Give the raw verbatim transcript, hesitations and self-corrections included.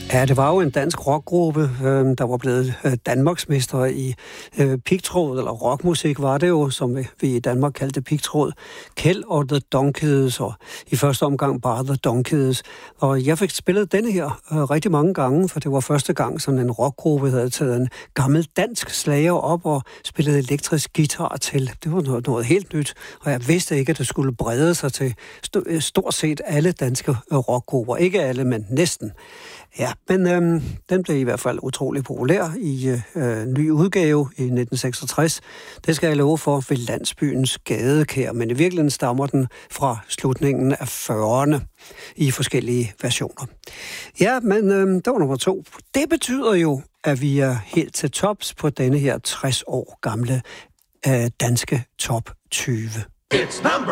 Ja, det var jo en dansk rockgruppe, øh, der var blevet øh, danmarksmestre i øh, pigtråd, eller rockmusik var det jo, som vi, vi i Danmark kaldte pigtråd. Kjeld og The Donkeys, og i første omgang bare The Donkeys. Og jeg fik spillet denne her øh, rigtig mange gange, for det var første gang, sådan en rockgruppe havde taget en gammel dansk slager op og spillet elektrisk guitar til. Det var noget, noget helt nyt, og jeg vidste ikke, at det skulle brede sig til st- stort set alle danske rockgrupper. Ikke alle, men næsten. Ja, men øhm, den blev i hvert fald utrolig populær i øh, ny udgave i nitten seksogtres. Det skal jeg love for ved landsbyens gadekær, men i virkeligheden stammer den fra slutningen af fyrrerne i forskellige versioner. Ja, men øhm, det var nummer to. Det betyder jo, at vi er helt til tops på denne her tres år gamle øh, danske top tyve.